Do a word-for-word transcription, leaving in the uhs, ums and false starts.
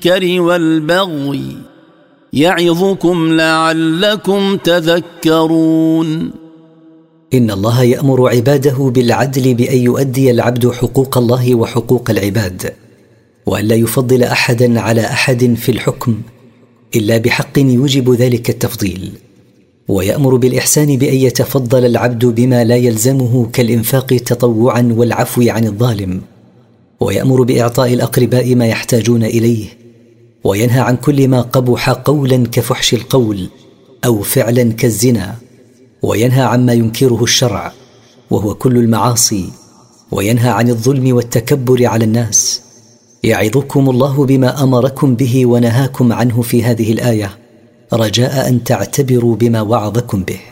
والبغي يعظكم لعلكم تذكرون. إن الله يأمر عباده بالعدل بأن يؤدي العبد حقوق الله وحقوق العباد، وأن لا يفضل أحدا على أحد في الحكم إلا بحق يوجب ذلك التفضيل، ويأمر بالإحسان بأن يتفضل العبد بما لا يلزمه كالإنفاق تطوعا والعفو عن الظالم، ويأمر بإعطاء الأقرباء ما يحتاجون إليه، وينهى عن كل ما قبح قولا كفحش القول أو فعلا كالزنا، وينهى عما ينكره الشرع وهو كل المعاصي، وينهى عن الظلم والتكبر على الناس. يعظكم الله بما أمركم به ونهاكم عنه في هذه الآية، رجاء أن تعتبروا بما وعظكم به.